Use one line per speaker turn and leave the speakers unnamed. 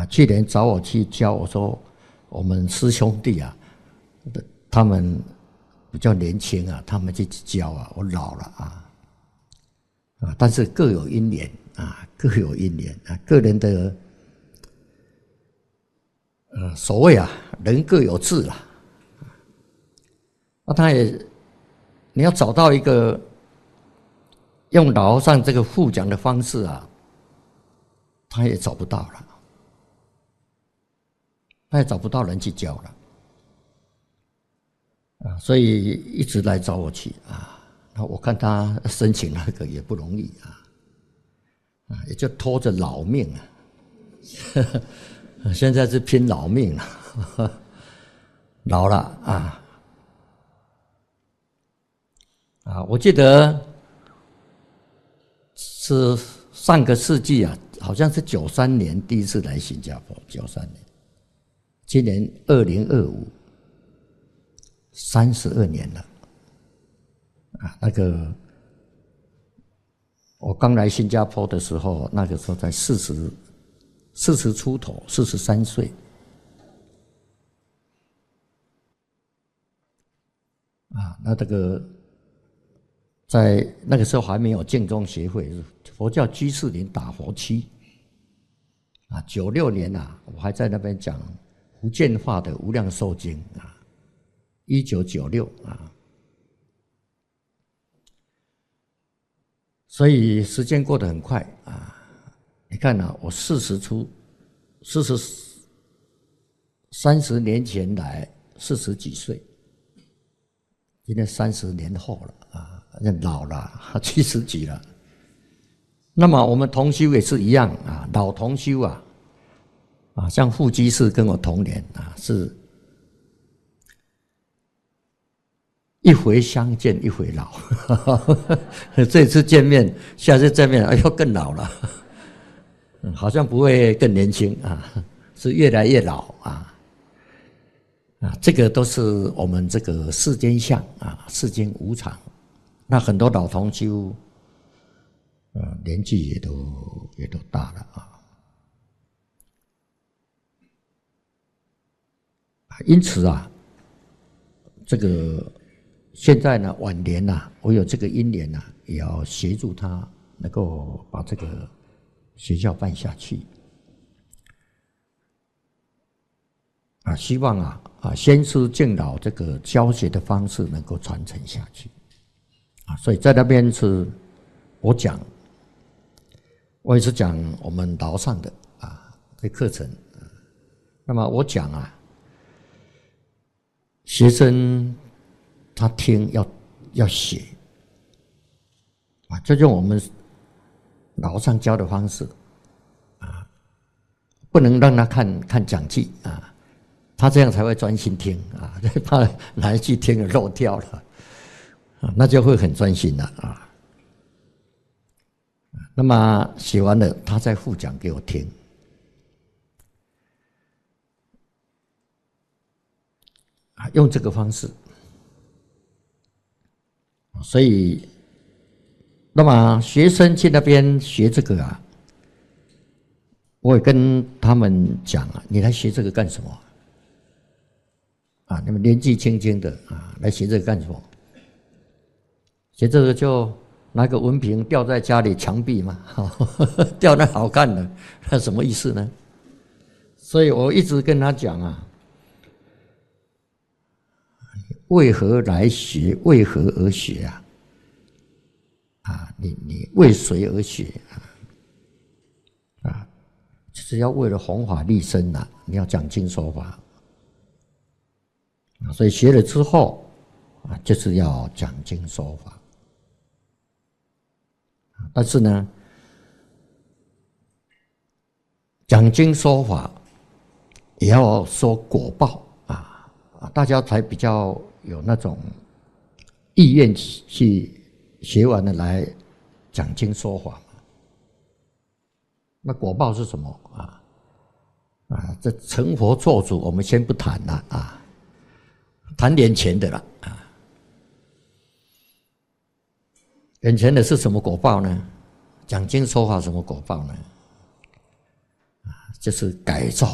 去年找我去教，我说我们师兄弟啊，他们比较年轻啊，他们去教啊，我老了但是各有因缘各有因缘个人的所谓人各有志啦，他也你要找到一个用老和尚这个互讲的方式他也找不到了，他也找不到人去教了所以一直来找我去那我看他申请那个也不容易也就拖着老命现在是拼老命了老了我记得是上个世纪好像是93年第一次来新加坡，93年，今年2025，32年了那个我刚来新加坡的时候，那个时候才40出头，43岁那这个在那个时候还没有净宗协会，佛教居士林打佛区96年我还在那边讲福建话的《无量寿经》1996所以时间过得很快你看我30年前来40几岁，今天30年后了老了70几了。那么我们同修也是一样老同修像副居士跟我同年是一回相见一回老这次见面下次见面又更老了好像不会更年轻是越来越老这个都是我们这个世间相世间无常。那很多老同修年纪也都大了因此这个现在呢晚年我有这个因缘也要协助他能够把这个学校办下去希望先师敬老这个教学的方式能够传承下去所以在那边是我也是讲我们老上的这课程那么我讲学生他听要写就用我们老上教的方式不能让他看讲记他这样才会专心听怕哪一句听了漏掉了那就会很专心了那么写完了他再复讲给我听用这个方式所以那么学生去那边学这个我也跟他们讲你来学这个干什么你们年纪轻轻的来学这个干什么？学这个就拿个文凭吊在家里墙壁嘛，吊那好看的，那什么意思呢？所以我一直跟他讲为何来学？为何而学你为谁而学就是要为了弘法利生你要讲经说法所以学了之后就是要讲经说法但是呢讲经说法也要说果报大家才比较有那种意愿去学完了来讲经说法那果报是什么这成佛做主我们先不谈了谈眼前的了眼前的是什么果报呢？讲经说法什么果报呢？ 就是改造